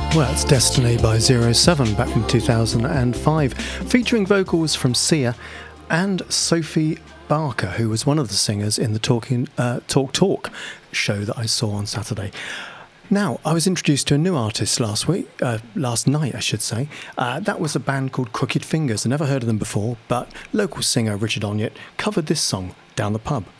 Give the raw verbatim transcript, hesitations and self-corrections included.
Well, it's Destiny by Zero Seven back from two thousand five, featuring vocals from Sia and Sophie Barker, who was one of the singers in the Talking uh, Talk Talk show that I saw on Saturday. Now, I was introduced to a new artist last week, uh, last night, I should say. Uh, that was a band called Crooked Fingers. I never heard of them before, but local singer Richard Onyett covered this song, Down the Pub.